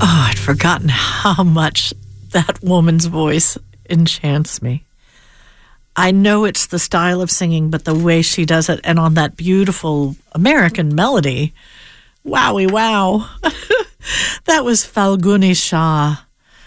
Oh, I'd forgotten how much that woman's voice enchants me. I know it's the style of singing, but the way she does it, and on that beautiful American melody, wowie wow. That was Falguni Shah.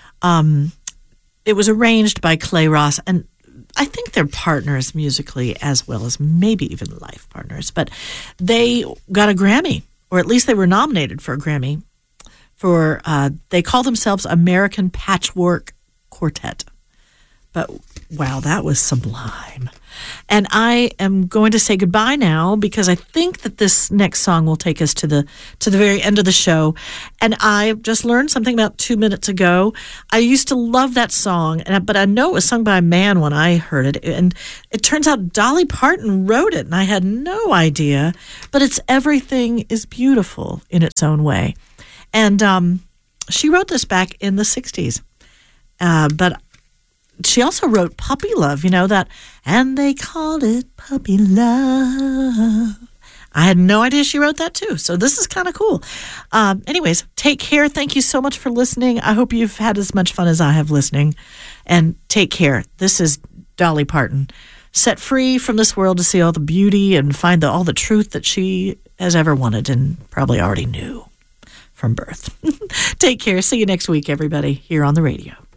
It was arranged by Clay Ross, and I think they're partners musically as well as maybe even life partners, but they got a Grammy, or at least they were nominated for a Grammy for, they call themselves American Patchwork Quartet. But wow, that was sublime. And I am going to say goodbye now because I think that this next song will take us to the very end of the show. And I just learned something about 2 minutes ago. I used to love that song, but I know it was sung by a man when I heard it. And it turns out Dolly Parton wrote it, and I had no idea. But it's Everything is Beautiful in its own way. And she wrote this back in the 60s. But she also wrote Puppy Love, you know, that, and they called it Puppy Love. I had no idea she wrote that too. So this is kind of cool. Anyways, take care. Thank you so much for listening. I hope you've had as much fun as I have listening. And take care. This is Dolly Parton, set free from this world to see all the beauty and find all the truth that she has ever wanted and probably already knew from birth. Take care. See you next week, everybody, here on the radio.